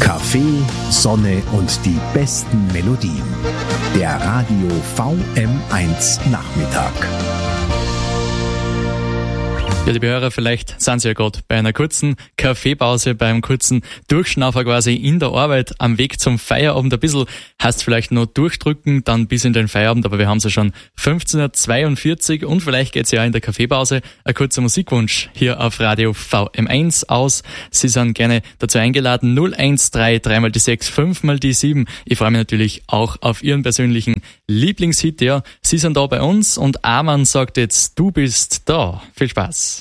Kaffee, Sonne und die besten Melodien. Der Radio VM1 Nachmittag. Ja, liebe Hörer, vielleicht sind Sie ja gerade bei einer kurzen Kaffeepause, bei einem kurzen Durchschnaufer quasi in der Arbeit, am Weg zum Feierabend ein bisschen, heißt vielleicht noch durchdrücken, dann bis in den Feierabend, aber wir haben es ja schon 15.42 Uhr und vielleicht geht's ja auch in der Kaffeepause. Ein kurzer Musikwunsch hier auf Radio VM1 aus. Sie sind gerne dazu eingeladen, 013 3 mal die 6, 5 mal die 7. Ich freue mich natürlich auch auf Ihren persönlichen Lieblingshit. Ja, Sie sind da bei uns und Arman sagt jetzt, du bist da. Viel Spaß.